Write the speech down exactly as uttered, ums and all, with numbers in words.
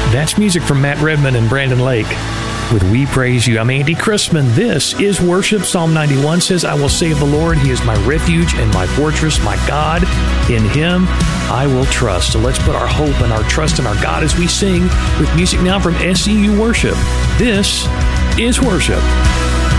That's music from Matt Redman and Brandon Lake with We Praise You. I'm Andy Christman. This is worship. Psalm ninety-one says, I will say of the Lord, He is my refuge and my fortress, my God. In Him I will trust. So let's put our hope and our trust in our God as we sing with music now from S E U Worship. This is worship.